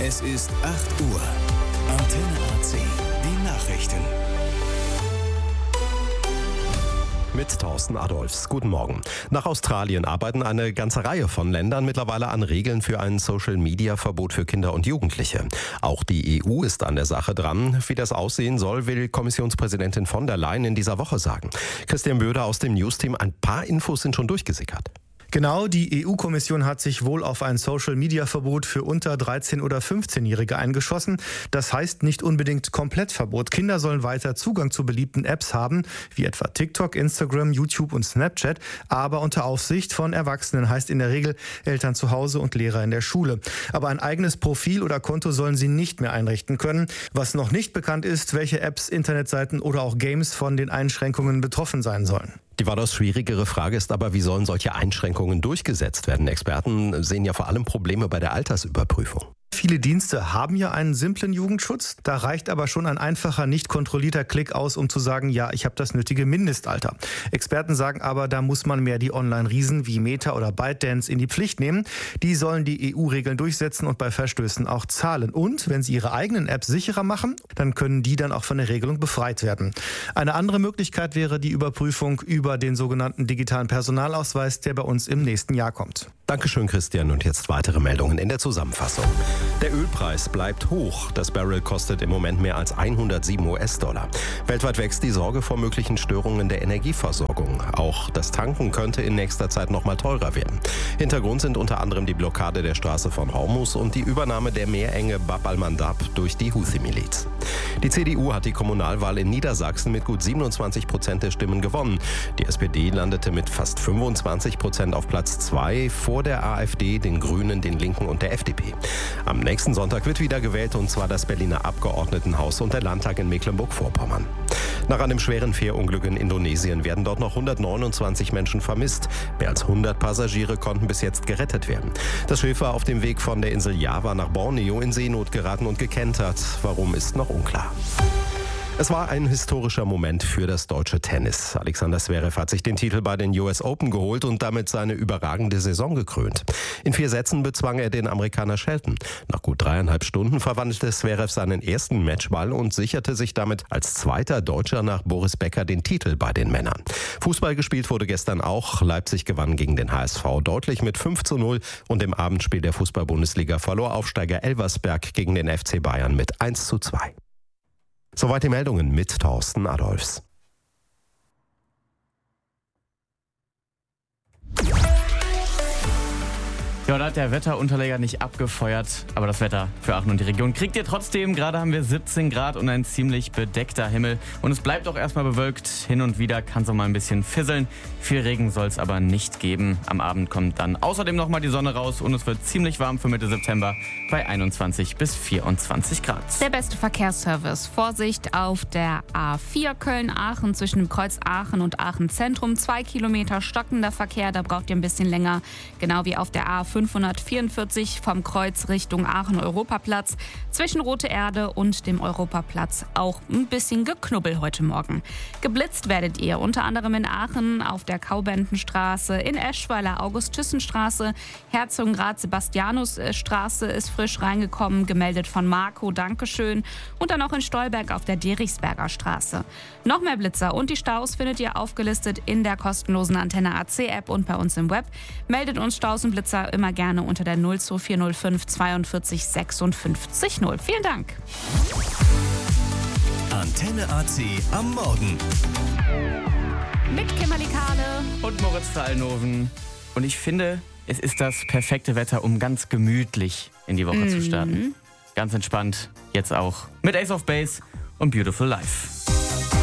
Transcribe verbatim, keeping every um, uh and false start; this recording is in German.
Es ist acht Uhr. Antenne A C, die Nachrichten. Mit Thorsten Adolfs. Guten Morgen. Nach Australien arbeiten eine ganze Reihe von Ländern mittlerweile an Regeln für ein Social-Media-Verbot für Kinder und Jugendliche. Auch die E U ist an der Sache dran. Wie das aussehen soll, will Kommissionspräsidentin von der Leyen in dieser Woche sagen. Christian Böder aus dem Newsteam. Ein paar Infos sind schon durchgesickert. Genau, die E U-Kommission hat sich wohl auf ein Social-Media-Verbot für unter dreizehn- oder fünfzehnjährige eingeschossen. Das heißt nicht unbedingt Komplettverbot. Kinder sollen weiter Zugang zu beliebten Apps haben, wie etwa TikTok, Instagram, YouTube und Snapchat, aber unter Aufsicht von Erwachsenen, heißt in der Regel Eltern zu Hause und Lehrer in der Schule. Aber ein eigenes Profil oder Konto sollen sie nicht mehr einrichten können. Was noch nicht bekannt ist, welche Apps, Internetseiten oder auch Games von den Einschränkungen betroffen sein sollen. Die weitaus schwierigere Frage ist aber, wie sollen solche Einschränkungen durchgesetzt werden? Experten sehen ja vor allem Probleme bei der Altersüberprüfung. Viele Dienste haben ja einen simplen Jugendschutz. Da reicht aber schon ein einfacher, nicht kontrollierter Klick aus, um zu sagen, ja, ich habe das nötige Mindestalter. Experten sagen aber, da muss man mehr die Online-Riesen wie Meta oder ByteDance in die Pflicht nehmen. Die sollen die E U-Regeln durchsetzen und bei Verstößen auch zahlen. Und wenn sie ihre eigenen Apps sicherer machen, dann können die dann auch von der Regelung befreit werden. Eine andere Möglichkeit wäre die Überprüfung über den sogenannten digitalen Personalausweis, der bei uns im nächsten Jahr kommt. Dankeschön, Christian. Und jetzt weitere Meldungen in der Zusammenfassung. Der Ölpreis bleibt hoch. Das Barrel kostet im Moment mehr als hundertsieben US-Dollar. Weltweit wächst die Sorge vor möglichen Störungen der Energieversorgung. Auch das Tanken könnte in nächster Zeit noch mal teurer werden. Hintergrund sind unter anderem die Blockade der Straße von Hormuz und die Übernahme der Meerenge Bab al-Mandab durch die Houthi-Miliz. Die C D U hat die Kommunalwahl in Niedersachsen mit gut siebenundzwanzig Prozent der Stimmen gewonnen. Die S P D landete mit fast fünfundzwanzig Prozent auf Platz zwei vor der AfD, den Grünen, den Linken und der F D P. Am nächsten Sonntag wird wieder gewählt, und zwar das Berliner Abgeordnetenhaus und der Landtag in Mecklenburg-Vorpommern. Nach einem schweren Fährunglück in Indonesien werden dort noch hundertneunundzwanzig Menschen vermisst. Mehr als hundert Passagiere konnten bis jetzt gerettet werden. Das Schiff war auf dem Weg von der Insel Java nach Borneo in Seenot geraten und gekentert. Warum, ist noch unklar. Es war ein historischer Moment für das deutsche Tennis. Alexander Zverev hat sich den Titel bei den U S Open geholt und damit seine überragende Saison gekrönt. In vier Sätzen bezwang er den Amerikaner Shelton. Nach gut dreieinhalb Stunden verwandelte Zverev seinen ersten Matchball und sicherte sich damit als zweiter Deutscher nach Boris Becker den Titel bei den Männern. Fußball gespielt wurde gestern auch. Leipzig gewann gegen den H S V deutlich mit fünf zu null und im Abendspiel der Fußball-Bundesliga verlor Aufsteiger Elversberg gegen den F C Bayern mit eins zu zwei. Soweit die Meldungen mit Thorsten Adolfs. Ja, da hat der Wetterunterleger nicht abgefeuert, aber das Wetter für Aachen und die Region kriegt ihr trotzdem. Gerade haben wir siebzehn Grad und ein ziemlich bedeckter Himmel. Und es bleibt auch erstmal bewölkt. Hin und wieder kann es auch mal ein bisschen fisseln. Viel Regen soll es aber nicht geben. Am Abend kommt dann außerdem nochmal die Sonne raus und es wird ziemlich warm für Mitte September bei einundzwanzig bis vierundzwanzig Grad. Der beste Verkehrsservice. Vorsicht auf der A vier Köln-Aachen zwischen dem Kreuz Aachen und Aachen Zentrum. Zwei Kilometer stockender Verkehr, da braucht ihr ein bisschen länger. Genau wie auf der A fünfhundertvierundvierzig vom Kreuz Richtung Aachen-Europaplatz. Zwischen Rote Erde und dem Europaplatz auch ein bisschen Geknubbel heute Morgen. Geblitzt werdet ihr unter anderem in Aachen auf der Kaubendenstraße, in Eschweiler August-Thyssen-Straße, Herzogenrath-Sebastianus-Straße ist frisch reingekommen, gemeldet von Marco, Dankeschön. Und dann auch in Stolberg auf der Derichsberger Straße. Noch mehr Blitzer und die Staus findet ihr aufgelistet in der kostenlosen Antenne A C App und bei uns im Web. Meldet uns Staus und Blitzer immer gerne unter der null zwei vier null fünf zweiundvierzig sechsundfünfzig null. Vielen Dank. Antenne A C am Morgen. Mit Kimberly Kahle Und Moritz Zahlenhofen. Und ich finde, es ist das perfekte Wetter, um ganz gemütlich in die Woche mm. zu starten. Ganz entspannt, jetzt auch mit Ace of Base und Beautiful Life.